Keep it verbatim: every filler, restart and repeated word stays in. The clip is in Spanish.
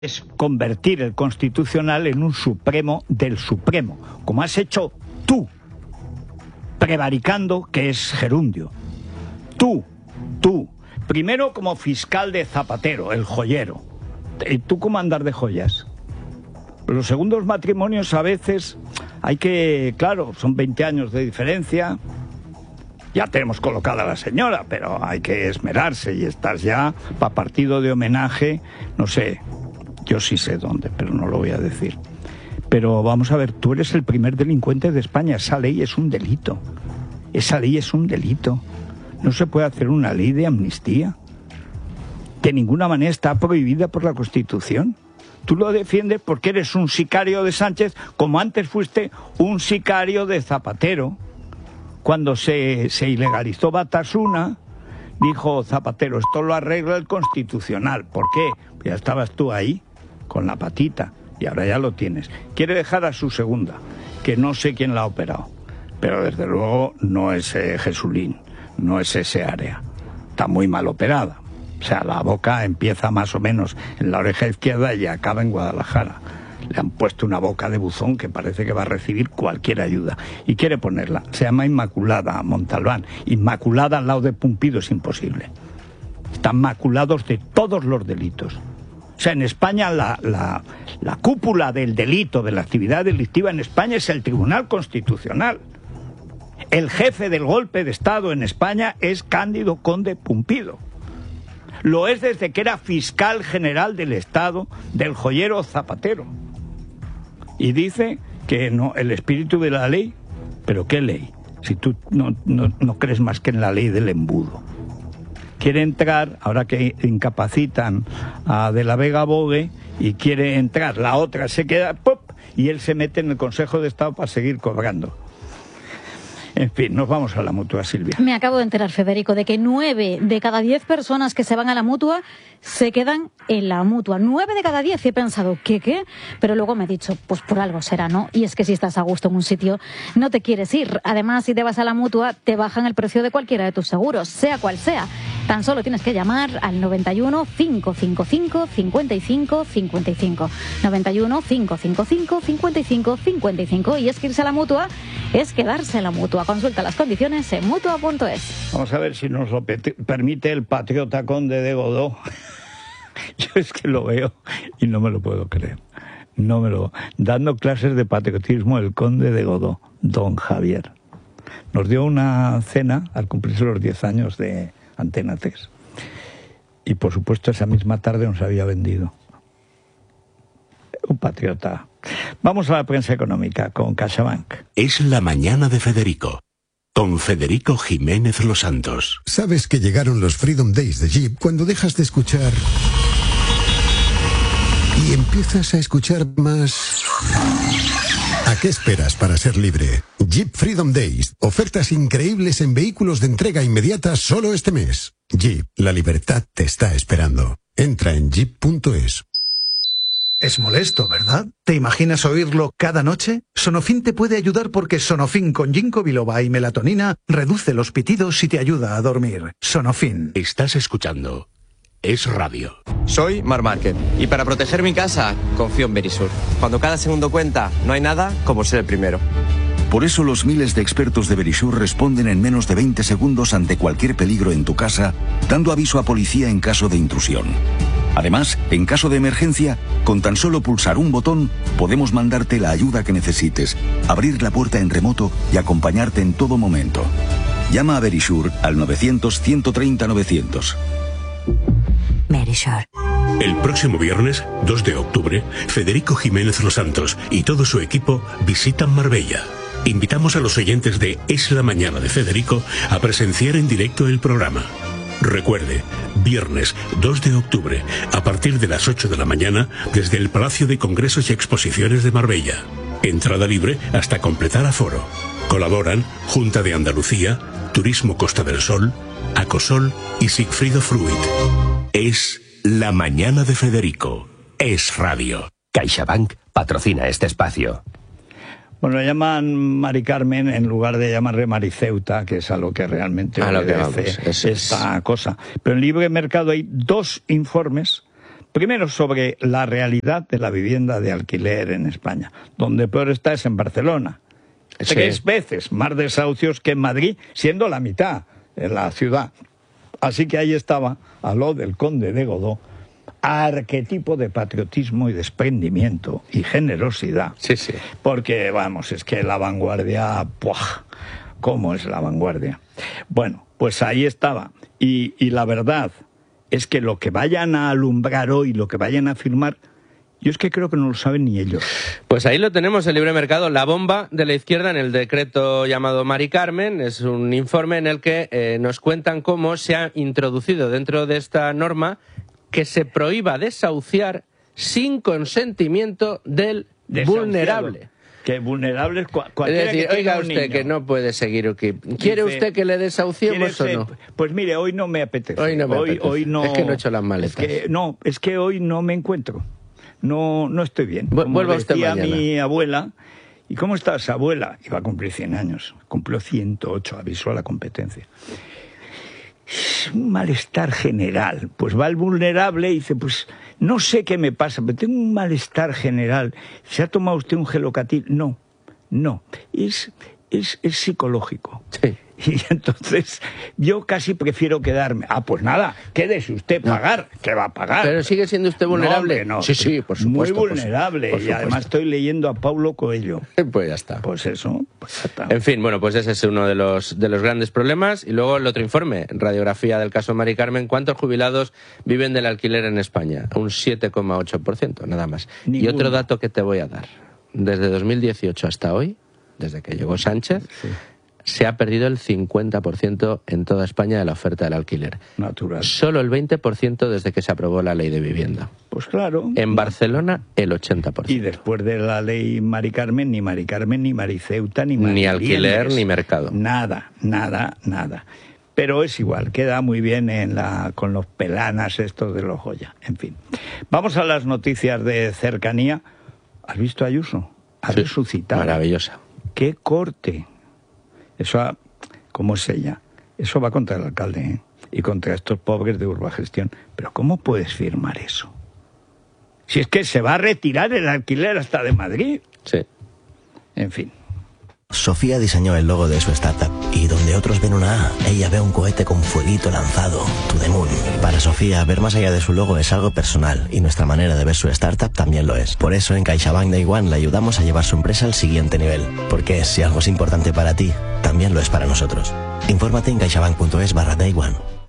es convertir el Constitucional en un Supremo del Supremo, como has hecho tú, prevaricando que es gerundio. Tú, tú, primero como fiscal de Zapatero, el joyero. ¿Y tú cómo andar de joyas? Los segundos matrimonios a veces hay que, claro, son veinte años de diferencia. Ya tenemos colocada a la señora, pero hay que esmerarse y estás ya para partido de homenaje, no sé, yo sí sé dónde, pero no lo voy a decir. Pero vamos a ver, tú eres el primer delincuente de España, esa ley es un delito, esa ley es un delito. No se puede hacer una ley de amnistía, de ninguna manera está prohibida por la Constitución. Tú lo defiendes porque eres un sicario de Sánchez, como antes fuiste un sicario de Zapatero. Cuando se, se ilegalizó Batasuna, dijo Zapatero, esto lo arregla el Constitucional. ¿Por qué? Pues ya estabas tú ahí, con la patita, y ahora ya lo tienes. Quiere dejar a su segunda, que no sé quién la ha operado, pero desde luego no es eh, Jesulín, no es ese área. Está muy mal operada. O sea, la boca empieza más o menos en la oreja izquierda y acaba en Guadalajara. Le han puesto una boca de buzón que parece que va a recibir cualquier ayuda. Y quiere ponerla. Se llama Inmaculada Montalbán. Inmaculada al lado de Pumpido es imposible. Están maculados de todos los delitos. O sea, en España la, la, la cúpula del delito, de la actividad delictiva en España es el Tribunal Constitucional. El jefe del golpe de Estado en España es Cándido Conde Pumpido. Lo es desde que era fiscal general del Estado del joyero Zapatero. Y dice que no, el espíritu de la ley, ¿pero qué ley? Si tú no, no, no crees más que en la ley del embudo. Quiere entrar, ahora que incapacitan a De la Vega Bogue, y quiere entrar, la otra se queda, ¡pop!, y él se mete en el Consejo de Estado para seguir cobrando. En fin, nos vamos a la Mutua, Silvia. Me acabo de enterar, Federico, de que nueve de cada diez personas que se van a la Mutua se quedan en la Mutua. Nueve de cada diez. Y he pensado, ¿qué, qué? Pero luego me he dicho, pues por algo será, ¿no? Y es que si estás a gusto en un sitio, no te quieres ir. Además, si te vas a la Mutua, te bajan el precio de cualquiera de tus seguros, sea cual sea. Tan solo tienes que llamar al noventa y uno, cinco cinco cinco, cincuenta y cinco cincuenta y cinco. noventa y uno, cinco cinco cinco, cincuenta y cinco cincuenta y cinco. Y es que irse a la Mutua es quedarse en la Mutua. Consulta las condiciones en mutua punto es. Vamos a ver si nos lo permite el patriota conde de Godó. Yo es que lo veo y no me lo puedo creer. No me lo... Dando clases de patriotismo el conde de Godó, don Javier. Nos dio una cena al cumplirse los diez años de Antena tres. Y por supuesto esa misma tarde nos había vendido. Un patriota. Vamos a la prensa económica con CaixaBank. Es la mañana de Federico, con Federico Jiménez Los Santos. Sabes que llegaron los Freedom Days de Jeep cuando dejas de escuchar y empiezas a escuchar más. ¿A qué esperas para ser libre? Jeep Freedom Days. Ofertas increíbles en vehículos de entrega inmediata solo este mes. Jeep, la libertad te está esperando. Entra en jeep punto es. Es molesto, ¿verdad? ¿Te imaginas oírlo cada noche? Sonofin te puede ayudar porque Sonofin con ginkgo biloba y melatonina reduce los pitidos y te ayuda a dormir. Sonofin. Estás escuchando Es Radio. Soy Mar Márquez y para proteger mi casa confío en Verisur. Cuando cada segundo cuenta, no hay nada como ser el primero. Por eso los miles de expertos de Verisur responden en menos de veinte segundos ante cualquier peligro en tu casa, dando aviso a policía en caso de intrusión. Además, en caso de emergencia, con tan solo pulsar un botón, podemos mandarte la ayuda que necesites, abrir la puerta en remoto y acompañarte en todo momento. Llama a Verisur al novecientos, ciento treinta, novecientos. Verisur. El próximo viernes, dos de octubre, Federico Jiménez Los Santos y todo su equipo visitan Marbella. Invitamos a los oyentes de Es la Mañana de Federico a presenciar en directo el programa. Recuerde, viernes dos de octubre, a partir de las ocho de la mañana, desde el Palacio de Congresos y Exposiciones de Marbella. Entrada libre hasta completar aforo. Colaboran Junta de Andalucía, Turismo Costa del Sol, Acosol y Sigfrido Fruit. Es la Mañana de Federico. Es Radio. CaixaBank patrocina este espacio. Bueno, le llaman Mari Carmen en lugar de llamarle Mariceuta, que es a lo que realmente a lo que vamos, esta es. cosa. Pero en Libre Mercado hay dos informes Primero, sobre la realidad de la vivienda de alquiler en España. Donde peor está es en Barcelona. Sí. Tres veces más desahucios que en Madrid, siendo la mitad en la ciudad. Así que ahí estaba, a lo del conde de Godó, arquetipo de patriotismo y desprendimiento y generosidad. Sí, sí. Porque, vamos, es que la vanguardia... ¡puah! ¿Cómo es la vanguardia? Bueno, pues ahí estaba. Y, y la verdad es que lo que vayan a alumbrar hoy, lo que vayan a firmar, yo es que creo que no lo saben ni ellos. Pues ahí lo tenemos, el libre mercado, la bomba de la izquierda en el decreto llamado Mari Carmen. Es un informe en el que eh, nos cuentan cómo se ha introducido dentro de esta norma que se prohíba desahuciar sin consentimiento del vulnerable. Que vulnerable es cu es decir, que oiga usted niño. Que no puede seguir aquí. ¿Quiere Dice, usted que le desahuciemos o no? Pues mire, hoy no me apetece. Hoy no me hoy, apetece. Hoy no, es que no he hecho las maletas. Es que, no, es que hoy no me encuentro. No, no estoy bien. Como Vuelva usted decía mañana. Mi abuela. ¿Y cómo está esa abuela? Iba a cumplir cien años. Cumplió ciento ocho, avisó a la competencia. Es un malestar general. Pues va el vulnerable y dice, pues no sé qué me pasa, pero tengo un malestar general. ¿Se ha tomado usted un gelocatil? No, no. Es, es, es psicológico. Sí. Y entonces yo casi prefiero quedarme. Ah, pues nada, quédese usted pagar. No. ¿Qué va a pagar? Pero sigue siendo usted vulnerable. No, no, sí, sí, por supuesto. Muy vulnerable. Por su, por y además estoy leyendo a Paulo Coelho. Pues ya está. Pues eso, pues ya está. En fin, bueno, pues ese es uno de los, de los grandes problemas. Y luego el otro informe, radiografía del caso Mari Carmen. ¿Cuántos jubilados viven del alquiler en España? Un siete coma ocho por ciento, nada más. Ninguno. Y otro dato que te voy a dar. Desde dos mil dieciocho hasta hoy, desde que llegó Sánchez... Sí. Se ha perdido el cincuenta por ciento en toda España de la oferta del alquiler. Natural. Solo el veinte por ciento desde que se aprobó la ley de vivienda. Pues claro. En Barcelona, el ochenta por ciento. Y después de la ley Mari Carmen, ni Mari Carmen, ni Mariceuta, ni Mari Ni alquiler, ni mercado. Nada, nada, nada. Pero es igual, queda muy bien en la, con los pelanas estos de los Joya. En fin. Vamos a las noticias de cercanía. ¿Has visto a Ayuso? Ha sí, resucitado. Maravillosa. ¡Qué corte! Eso, ¿cómo es ella? Eso va contra el alcalde, ¿eh? Y contra estos pobres de Urbagestión. Pero ¿cómo puedes firmar eso? Si es que se va a retirar el alquiler hasta de Madrid. Sí. En fin. Sofía diseñó el logo de su startup y donde otros ven una A, ella ve un cohete con fueguito lanzado, To The Moon. Para Sofía, ver más allá de su logo es algo personal y nuestra manera de ver su startup también lo es. Por eso en CaixaBank Day One le ayudamos a llevar su empresa al siguiente nivel. Porque si algo es importante para ti, también lo es para nosotros. Infórmate en caixabank punto es barra Day One.